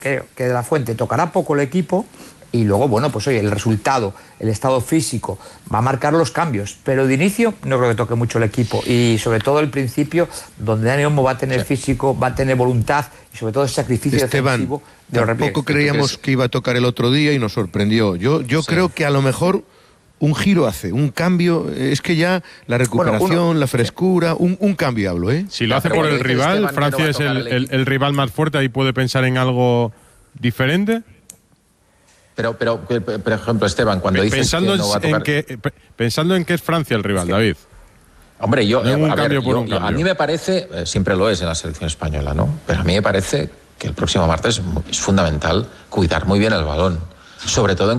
creo que De La Fuente tocará poco el equipo y luego, bueno, pues oye, el resultado, el estado físico va a marcar los cambios, pero de inicio no creo que toque mucho el equipo y sobre todo el principio, donde Dani Olmo va a tener físico, va a tener voluntad y sobre todo el sacrificio defensivo de los repliegues. Tampoco creíamos que iba a tocar el otro día y nos sorprendió. Yo creo que a lo mejor un giro hace, un cambio, es que ya la recuperación, la frescura, un cambio hablo, ¿eh? Si lo hace por el rival, Francia es el rival más fuerte, ahí puede pensar en algo diferente. Pero por ejemplo, Esteban, cuando dices pensando que no va a tocar... pensando en que es Francia el rival, David. Hombre, a mí me parece, siempre lo es en la selección española, ¿no? Pero a mí me parece que el próximo martes es fundamental cuidar muy bien el balón, sobre todo en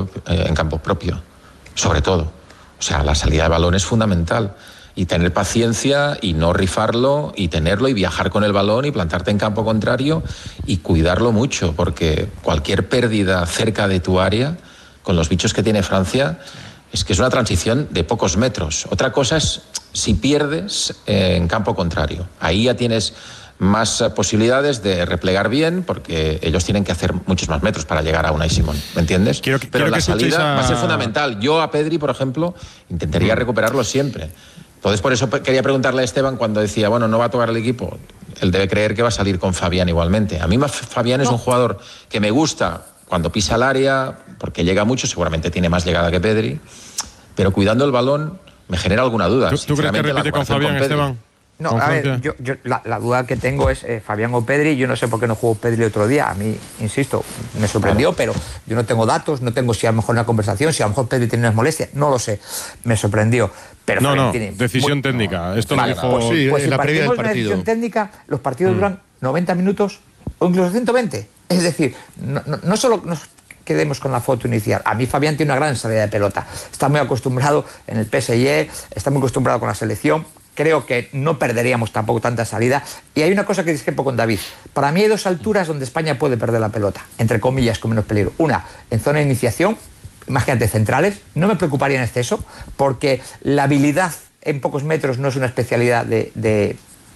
campo propio, sobre todo. O sea, la salida de balón es fundamental. Y tener paciencia y no rifarlo y tenerlo y viajar con el balón y plantarte en campo contrario y cuidarlo mucho, porque cualquier pérdida cerca de tu área, con los bichos que tiene Francia, es que es una transición de pocos metros. Otra cosa es si pierdes en campo contrario. Ahí ya tienes más posibilidades de replegar bien, porque ellos tienen que hacer muchos más metros para llegar a Unai Simón, ¿me entiendes? Pero la salida va a ser fundamental. Yo a Pedri, por ejemplo, intentaría recuperarlo siempre. Entonces, por eso quería preguntarle a Esteban cuando decía, bueno, no va a tocar el equipo. Él debe creer que va a salir con Fabián igualmente. A mí Fabián es un jugador que me gusta cuando pisa el área, porque llega mucho, seguramente tiene más llegada que Pedri, pero cuidando el balón me genera alguna duda. ¿Tú crees que repite con Fabián, Esteban? No, a ver, la duda que tengo es Fabián o Pedri. Yo no sé por qué no jugó Pedri otro día. A mí, insisto, me sorprendió, pero yo no tengo datos, no tengo si a lo mejor una conversación, si a lo mejor Pedri tiene unas molestias, no lo sé. Me sorprendió. Pero decisión técnica. Esto lo dijo... Pues si partimos de una decisión técnica, los partidos duran 90 minutos o incluso 120. Es decir, no solo nos quedemos con la foto inicial. A mí Fabián tiene una gran salida de pelota. Está muy acostumbrado en el PSG, está muy acostumbrado con la selección. Creo que no perderíamos tampoco tanta salida. Y hay una cosa que discrepo con David. Para mí hay dos alturas donde España puede perder la pelota, entre comillas, con menos peligro. Una, en zona de iniciación, imagínate, centrales. No me preocuparía en exceso, porque la habilidad en pocos metros no es una especialidad del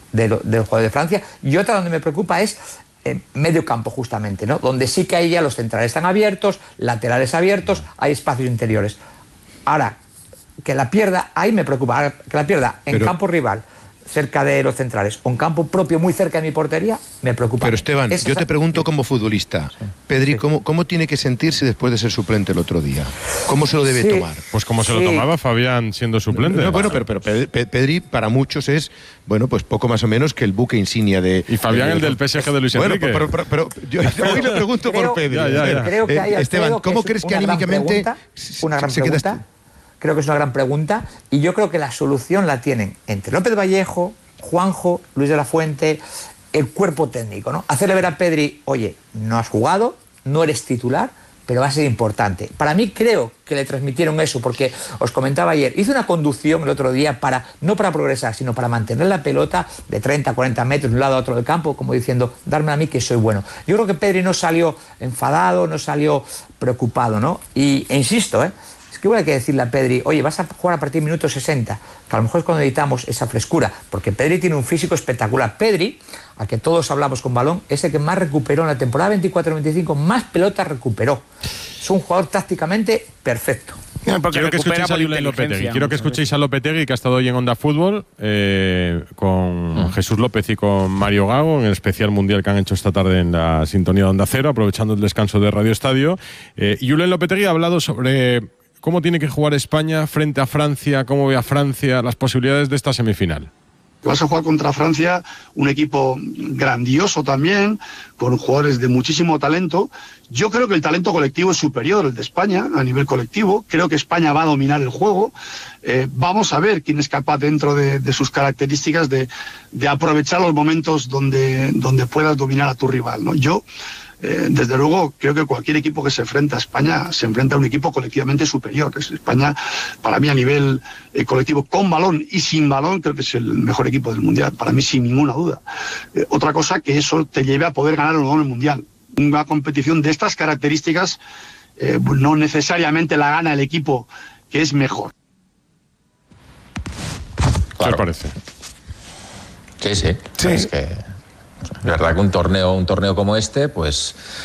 juego de Francia. Y otra donde me preocupa es medio campo, justamente, ¿no? Donde sí que hay ya los centrales están abiertos, laterales abiertos, hay espacios interiores. Ahora, que la pierda, ahí me preocupa, que la pierda en campo rival, cerca de los centrales, o en campo propio, muy cerca de mi portería, me preocupa. Pero Esteban, yo te pregunto como futbolista, Pedri, ¿cómo tiene que sentirse después de ser suplente el otro día? ¿Cómo se lo debe tomar? Pues como se lo tomaba Fabián siendo suplente. Pero Pedri para muchos es, bueno, pues poco más o menos que el buque insignia de... Y Fabián el del PSG de Luis Enrique. Pero yo hoy le pregunto por Pedri. Creo que hay, Esteban, ¿cómo crees que anímicamente una gran pregunta? Creo que es una gran pregunta y yo creo que la solución la tienen entre López Vallejo, Juanjo, Luis de la Fuente, el cuerpo técnico, ¿no? Hacerle ver a Pedri, oye, no has jugado, no eres titular, pero va a ser importante. Para mí creo que le transmitieron eso, porque os comentaba ayer, hizo una conducción el otro día no para progresar, sino para mantener la pelota de 30, 40 metros de un lado a otro del campo, como diciendo, darme a mí que soy bueno. Yo creo que Pedri no salió enfadado, no salió preocupado, ¿no? E insisto, es que igual hay que decirle a Pedri, oye, vas a jugar a partir del minuto 60, que a lo mejor es cuando necesitamos esa frescura, porque Pedri tiene un físico espectacular. Pedri, al que todos hablamos con balón, es el que más recuperó en la temporada 24-25, más pelotas recuperó. Es un jugador tácticamente perfecto. Quiero que escuchéis a Lopetegui, que ha estado hoy en Onda Fútbol, con Jesús López y con Mario Gago, en el especial mundial que han hecho esta tarde en la sintonía de Onda Cero, aprovechando el descanso de Radio Estadio. Y Julen Lopetegui ha hablado sobre cómo tiene que jugar España frente a Francia, cómo ve a Francia, las posibilidades de esta semifinal. Vas a jugar contra Francia, un equipo grandioso también, con jugadores de muchísimo talento. Yo creo que el talento colectivo es superior al de España a nivel colectivo. Creo que España va a dominar el juego. Vamos a ver quién es capaz, dentro de sus características, de aprovechar los momentos donde puedas dominar a tu rival, ¿no? Yo, desde luego, creo que cualquier equipo que se enfrenta a España se enfrenta a un equipo colectivamente superior. España, para mí, a nivel colectivo, con balón y sin balón, creo que es el mejor equipo del Mundial, para mí, sin ninguna duda. Otra cosa, que eso te lleve a poder ganar o no el Mundial. Una competición de estas características no necesariamente la gana el equipo que es mejor. ¿Qué te parece? Sí. Es que La verdad que un torneo como este, pues